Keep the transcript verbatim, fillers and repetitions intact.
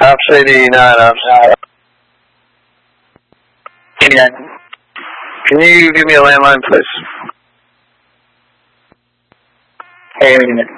Opposite eighty-nine, opposite. eighty-nine. Can you give me a landline, please? Hey, eighty-nine.